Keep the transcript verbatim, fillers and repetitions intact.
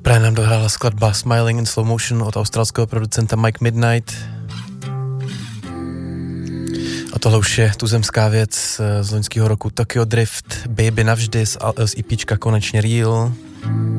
Právě nám dohrála skladba Smiling in Slow Motion od australského producenta Mike Midnight. A tohle už je tuzemská věc z loňského roku Tokyo Drift, Baby navždy z, z EPčka Konečně Real.